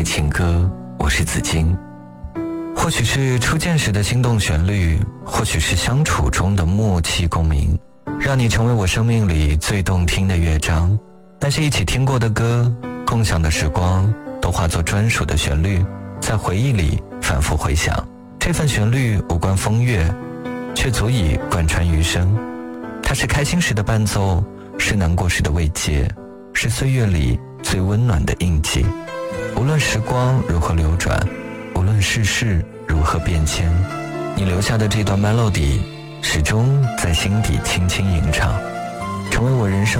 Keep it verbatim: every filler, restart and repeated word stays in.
开情歌，我是子金。或许是初见时的心动旋律，或许是相处中的默契共鸣，让你成为我生命里最动听的乐章。但是一起听过的歌，共享的时光，都化作专属的旋律，在回忆里反复回响。这份旋律无关风月，却足以贯穿余生。它是开心时的伴奏，是难过时的慰藉，是岁月里最温暖的印记。无论时光如何流转，无论世事如何变迁，你留下的这段 melody 始终在心底轻轻吟唱，成为我人生